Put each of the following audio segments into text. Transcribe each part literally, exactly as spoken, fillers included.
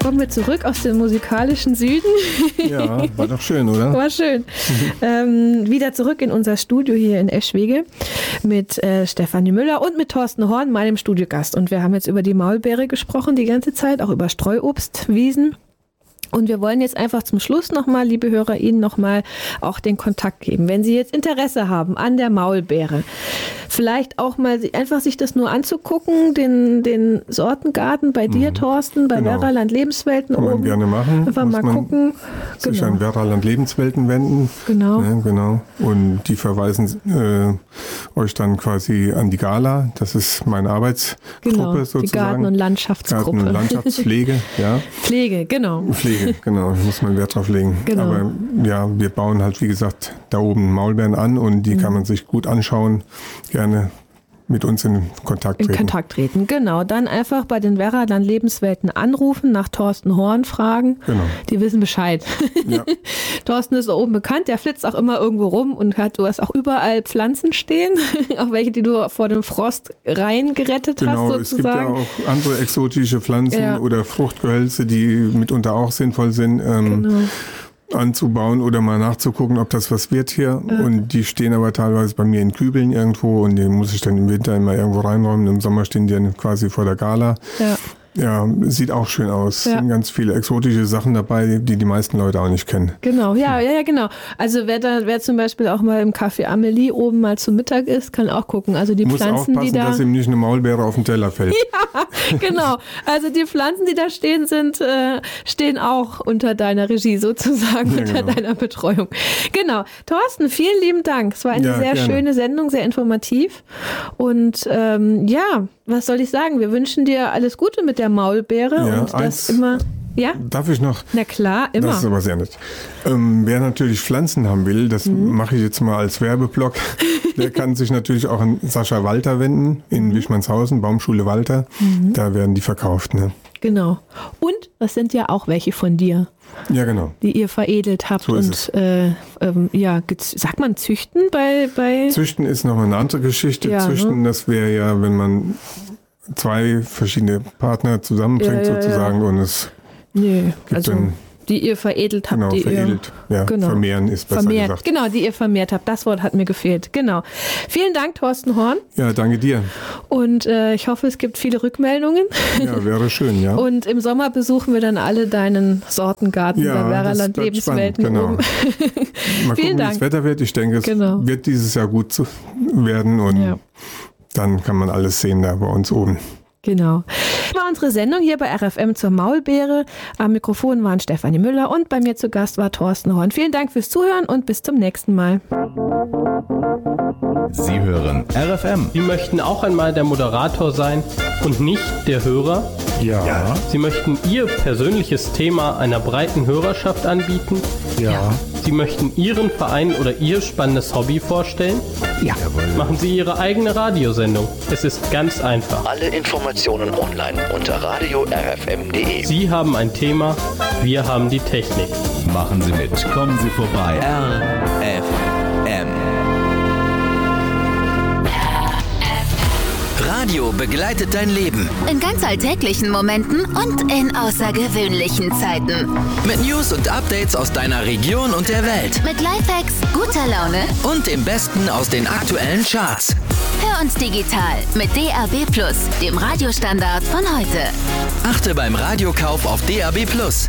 kommen wir zurück aus dem musikalischen Süden. Ja, war doch schön, oder? War schön. ähm, wieder zurück in unser Studio hier in Eschwege mit äh, Stefanie Müller und mit Thorsten Horn, meinem Studiogast. Und wir haben jetzt über die Maulbeere gesprochen die ganze Zeit, auch über Streuobstwiesen. Und wir wollen jetzt einfach zum Schluss nochmal, liebe Hörer, Ihnen nochmal auch den Kontakt geben. Wenn Sie jetzt Interesse haben an der Maulbeere, vielleicht auch mal einfach sich das nur anzugucken, den, den Sortengarten bei dir, Thorsten, bei Genau. Werraland Lebenswelten Kann man oben. gerne machen. Einfach Muss mal man gucken. sich Genau. an Werraland Lebenswelten wenden. Genau. Ja, genau. Und die verweisen äh, euch dann quasi an die Gala. Das ist meine Arbeitsgruppe Genau, sozusagen. die Garten- und Landschaftsgruppe. Garten- und Landschaftspflege, ja. Pflege, genau. Pflege, genau, muss man Wert drauf legen. Genau. Aber ja, wir bauen halt, wie gesagt, da oben Maulbeeren an und die mhm. kann man sich gut anschauen. Gerne mit uns in Kontakt treten. In Kontakt treten, genau. Dann einfach bei den Werraland Lebenswelten anrufen, nach Thorsten Horn fragen. Genau. Die wissen Bescheid. Ja. Thorsten ist da oben bekannt, der flitzt auch immer irgendwo rum und hat, du hast auch überall Pflanzen stehen, auch welche, die du vor dem Frost reingerettet genau, hast sozusagen. Es gibt ja auch andere exotische Pflanzen ja. oder Fruchtgehölze, die mitunter auch sinnvoll sind. Ähm, genau. anzubauen oder mal nachzugucken, ob das was wird hier. Ja. Und die stehen aber teilweise bei mir in Kübeln irgendwo und die muss ich dann im Winter immer irgendwo reinräumen. Im Sommer stehen die dann quasi vor der Gala. Ja. Ja, sieht auch schön aus. Es ja. sind ganz viele exotische Sachen dabei, die die meisten Leute auch nicht kennen. Genau, ja, ja, ja, genau. Also wer da, wer zum Beispiel auch mal im Café Amelie oben mal zu Mittag ist, kann auch gucken. Also die Muss Pflanzen, aufpassen, die da, dass ihm nicht eine Maulbeere auf den Teller fällt. Ja, genau. Also die Pflanzen, die da stehen, sind äh, stehen auch unter deiner Regie sozusagen, ja, unter genau. deiner Betreuung. Genau. Thorsten, vielen lieben Dank. Es war eine ja, sehr gerne. schöne Sendung, sehr informativ. Und ähm, ja, was soll ich sagen? Wir wünschen dir alles Gute mit der Maulbeere ja, und eins, das immer. Ja? Darf ich noch? Na klar, immer. Das ist aber sehr nett. Ähm, wer natürlich Pflanzen haben will, das mhm. mache ich jetzt mal als Werbeblock, der kann sich natürlich auch an Sascha Walter wenden in Wischmannshausen, Baumschule Walter. Mhm. Da werden die verkauft. Ne? Genau. Und das sind ja auch welche von dir. Ja, genau. Die ihr veredelt habt. So und ist es. Äh, ähm, ja, sagt man züchten bei, bei. Züchten ist noch eine andere Geschichte. Ja, Züchten, ne? Das wäre ja, wenn man zwei verschiedene Partner zusammenbringt ja, ja, sozusagen ja. und es nee, gibt also dann, die ihr veredelt habt. Genau, die veredelt. Ihr, ja, genau. vermehren ist besser vermehrt, gesagt. Genau, die ihr vermehrt habt. Das Wort hat mir gefehlt. Genau. Vielen Dank, Thorsten Horn. Ja, danke dir. Und äh, ich hoffe, es gibt viele Rückmeldungen. Ja, wäre schön, ja. Und im Sommer besuchen wir dann alle deinen Sortengarten ja, bei Werraland Lebenswelten. Spannend, genau. Oben. Mal Vielen gucken, Dank. wie das Wetter wird. Ich denke, es genau. wird dieses Jahr gut zu werden und ja. dann kann man alles sehen da bei uns oben. Genau. Das war unsere Sendung hier bei R F M zur Maulbeere. Am Mikrofon waren Stefanie Müller und bei mir zu Gast war Thorsten Horn. Vielen Dank fürs Zuhören und bis zum nächsten Mal. Sie hören R F M. Sie möchten auch einmal der Moderator sein und nicht der Hörer? Ja. ja. Sie möchten Ihr persönliches Thema einer breiten Hörerschaft anbieten? Ja. ja. Sie möchten Ihren Verein oder Ihr spannendes Hobby vorstellen? Ja. Machen Sie Ihre eigene Radiosendung. Es ist ganz einfach. Alle Informationen online unter radio r f m punkt d e. Sie haben ein Thema, wir haben die Technik. Machen Sie mit. Kommen Sie vorbei. R F M. Radio begleitet dein Leben. In ganz alltäglichen Momenten und in außergewöhnlichen Zeiten. Mit News und Updates aus deiner Region und der Welt. Mit Lifehacks, guter Laune und dem Besten aus den aktuellen Charts. Hör uns digital mit D A B plus, dem Radiostandard von heute. Achte beim Radiokauf auf D A B plus.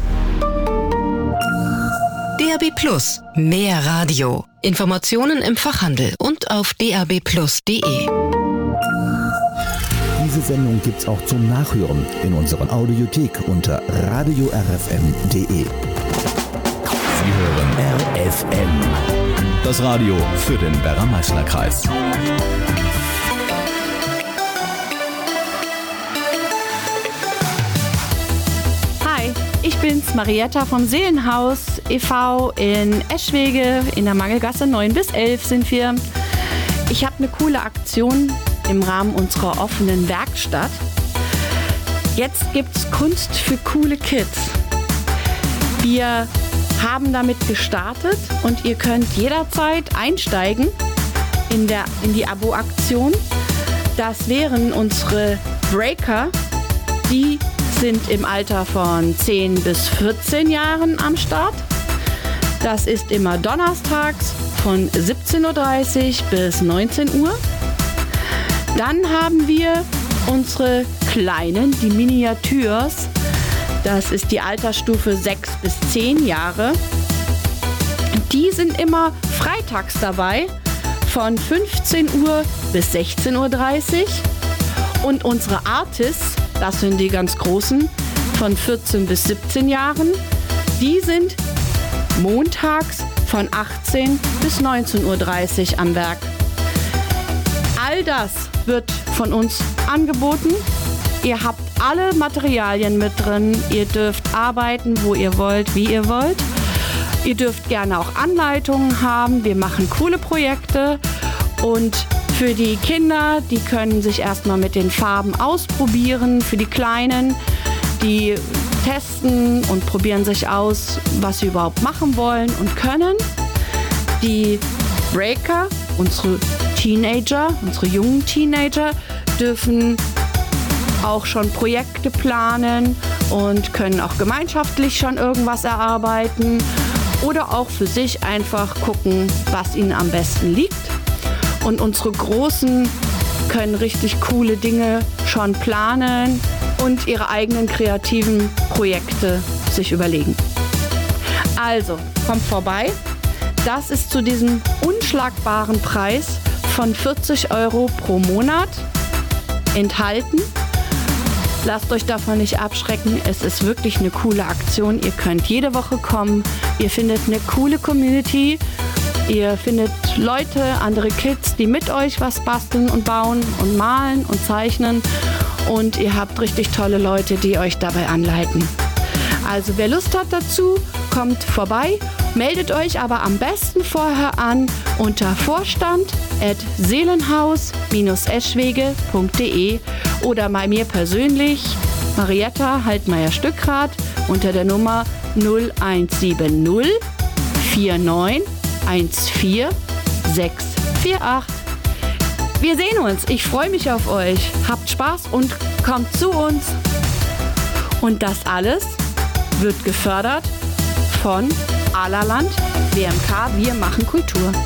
D A B plus. Mehr Radio. Informationen im Fachhandel und auf d a b plus punkt d e. Diese Sendung gibt's auch zum Nachhören in unserer Audiothek unter radio r f m punkt d e. Sie hören R F M. Das Radio für den Werra-Meißner-Kreis. Hi, ich bin's, Marietta vom Seelenhaus e V in Eschwege. In der Mangelgasse neun bis elf sind wir. Ich habe eine coole Aktion im Rahmen unserer offenen Werkstatt. Jetzt gibt's Kunst für coole Kids. Wir haben damit gestartet und ihr könnt jederzeit einsteigen in, der, in die Abo-Aktion. Das wären unsere Breaker, die sind im Alter von zehn bis vierzehn Jahren am Start. Das ist immer donnerstags von siebzehn Uhr dreißig bis neunzehn Uhr. Dann haben wir unsere Kleinen, die Miniatures. Das ist die Altersstufe sechs bis zehn Jahre. Die sind immer freitags dabei von fünfzehn Uhr bis sechzehn Uhr dreißig. Und unsere Artists, das sind die ganz Großen, von vierzehn bis siebzehn Jahren, die sind montags von achtzehn bis neunzehn Uhr dreißig am Werk. All das wird von uns angeboten. Ihr habt alle Materialien mit drin. Ihr dürft arbeiten, wo ihr wollt, wie ihr wollt. Ihr dürft gerne auch Anleitungen haben. Wir machen coole Projekte. Und für die Kinder, die können sich erstmal mit den Farben ausprobieren. Für die Kleinen, die testen und probieren sich aus, was sie überhaupt machen wollen und können. Die Breaker, unsere Teenager, unsere jungen Teenager, dürfen auch schon Projekte planen und können auch gemeinschaftlich schon irgendwas erarbeiten oder auch für sich einfach gucken, was ihnen am besten liegt. Und unsere Großen können richtig coole Dinge schon planen und ihre eigenen kreativen Projekte sich überlegen. Also, kommt vorbei. Das ist zu diesem unschlagbaren Preis von vierzig Euro pro Monat enthalten. Lasst euch davon nicht abschrecken. Es ist wirklich eine coole Aktion. Ihr könnt jede Woche kommen. Ihr findet eine coole Community. Ihr findet Leute, andere Kids, die mit euch was basteln und bauen und malen und zeichnen. Und ihr habt richtig tolle Leute, die euch dabei anleiten. Also wer Lust hat dazu, kommt vorbei. Meldet euch aber am besten vorher an unter vorstand at seelenhaus eschwege punkt de oder bei mir persönlich, Marietta Haltmeier-Stückrath, unter der Nummer null eins sieben null vier neun eins vier sechs vier acht. Wir sehen uns. Ich freue mich auf euch. Habt Spaß und kommt zu uns. Und das alles wird gefördert von Alerland W M K Wir machen Kultur.